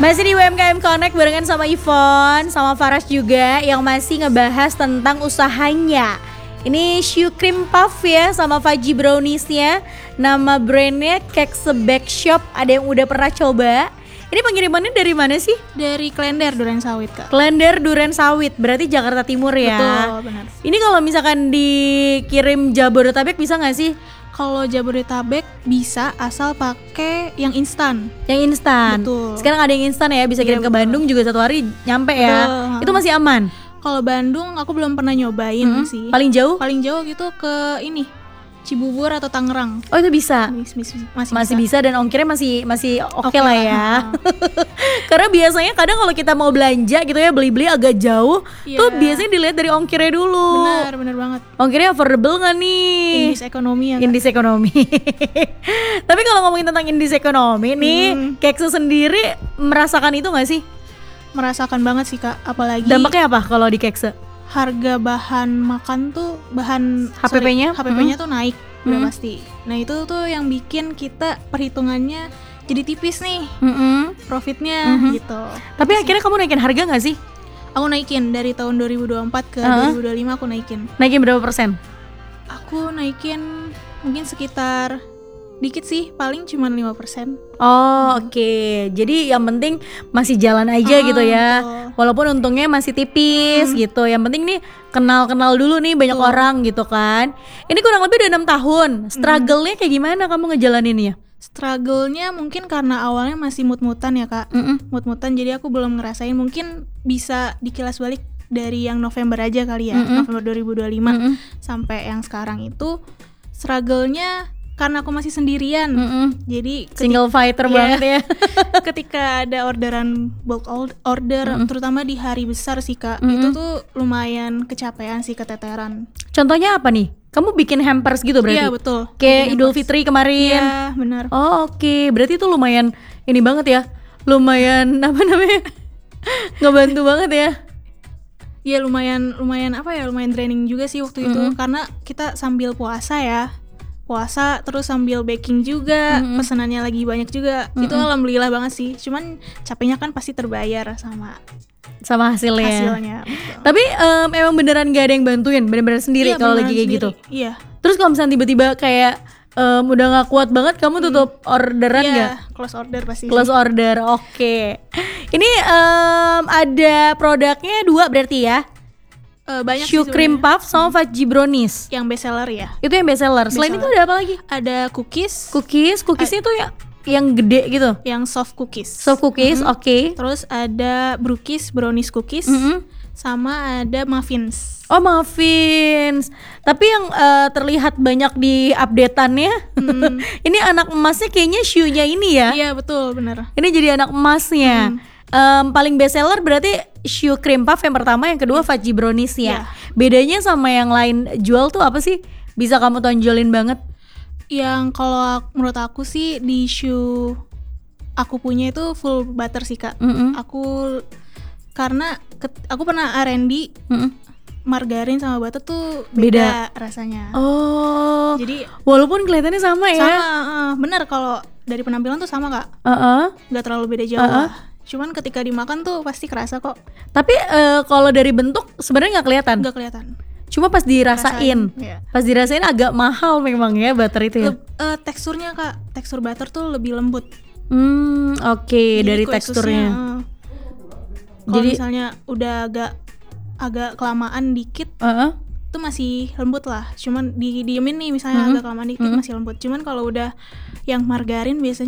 Masih di UMKM Connect barengan sama Yvonne, sama Faras juga yang masih ngebahas tentang usahanya. Ini Shoe Cream Puff ya sama Fudgy Brownies-nya. Nama brandnya Kekse Bake Shop. Ada yang udah pernah coba? Ini pengirimannya dari mana sih? Dari Klender Durensawit, Kak. Klender Durensawit, berarti Jakarta Timur ya? Betul, benar. Ini kalau misalkan dikirim Jabodetabek bisa gak sih? Kalau Jabodetabek bisa asal pakai yang instan. Yang instan. Betul. Sekarang ada yang instan ya, bisa kirim ke Bandung juga 1 hari nyampe ya. Betul. Itu masih aman. Kalau Bandung aku belum pernah nyobain sih. Paling jauh? Paling jauh gitu ke ini Cibubur atau Tangerang. Oh itu bisa. Masih bisa dan ongkirnya masih oke lah ya. Karena biasanya kadang kalau kita mau belanja gitu ya, beli-beli agak jauh, tuh biasanya dilihat dari ongkirnya dulu. Benar banget. Ongkirnya affordable nggak nih? Indis ekonomi ya. Indis ekonomi. Tapi kalau ngomongin tentang indis ekonomi nih, Kekse sendiri merasakan itu nggak sih? Merasakan banget sih, Kak. Apalagi dampaknya apa kalau di Kekse? Harga bahan makan tuh HPP-nya tuh naik udah pasti. Nah itu tuh yang bikin kita perhitungannya jadi tipis nih, profitnya gitu. Tapi akhirnya kamu naikin harga nggak sih? Aku naikin dari tahun 2024 ke 2025 aku naikin. Naikin berapa persen? Aku naikin mungkin sekitar dikit sih, paling cuma 5%. Oh oke. Jadi yang penting masih jalan aja gitu ya. Betul. Walaupun untungnya masih tipis gitu. Yang penting nih kenal dulu nih banyak orang gitu kan. Ini kurang lebih udah 6 tahun. Struggle-nya kayak gimana kamu ngejalaninnya? Struggle-nya mungkin karena awalnya masih mut-mutan ya, Kak. Mut-mutan, jadi aku belum ngerasain. Mungkin bisa dikilas balik dari yang November aja kali ya. November 2025 sampai yang sekarang itu struggle-nya karena aku masih sendirian, jadi single fighter banget ya. Ketika ada orderan bulk order, terutama di hari besar sih, Kak, itu tuh lumayan kecapean sih, keteteran. Contohnya apa nih? Kamu bikin hampers gitu berarti? Iya betul. Kayak Idul Fitri kemarin. Iya benar. Oh oke. Berarti itu lumayan ini banget ya. Lumayan apa namanya? Ngebantu banget ya. Iya lumayan apa ya? Lumayan draining juga sih waktu itu, karena kita sambil puasa terus sambil baking juga, pesanannya lagi banyak juga. Itu alhamdulillah banget sih. Cuman capeknya kan pasti terbayar sama hasilnya. Tapi emang beneran gak ada yang bantuin, bener-bener sendiri kalau lagi kayak gitu. Iya. Terus kalau misalnya tiba-tiba kayak udah gak kuat banget, kamu tutup orderan gak? Iya, close order pasti. Close order, oke. Ini ada produknya 2 berarti ya? Banyak Shoe Cream Puff sama Fudgy Brownies. Yang best seller ya. Itu yang best seller. Selain itu ada apa lagi? Ada cookies. Cookiesnya tuh yang gede gitu. Yang soft cookies. Soft cookies, oke. Terus ada brownies cookies. Sama ada muffins. Oh muffins. Tapi yang terlihat banyak di update-annya, ini anak emasnya kayaknya shoe-nya ini ya. Iya betul, benar. Ini jadi anak emasnya. Paling best seller berarti Shoe Cream Puff yang pertama, yang kedua Fudgy Brownies ya. Bedanya sama yang lain jual tuh apa sih? Bisa kamu tonjolin banget? Yang kalau menurut aku sih di shoe aku punya itu full butter sih, Kak. Karena aku pernah R&D, margarin sama butter tuh beda rasanya. Oh. Jadi walaupun kelihatannya sama ya. Sama, benar, kalau dari penampilan tuh sama, Kak. Nggak terlalu beda jauh lah. Cuman ketika dimakan tuh pasti kerasa kok. Tapi kalau dari bentuk sebenarnya nggak kelihatan. Nggak kelihatan. Cuma pas dirasain, iya. Pas dirasain agak mahal memang ya butter itu ya. Teksturnya, Kak, tekstur butter tuh lebih lembut. Oke. Dari teksturnya. Kalau misalnya udah agak kelamaan dikit, itu masih lembut lah. Cuman didiemin nih misalnya agak kelamaan dikit masih lembut. Cuman kalau udah yang margarin biasanya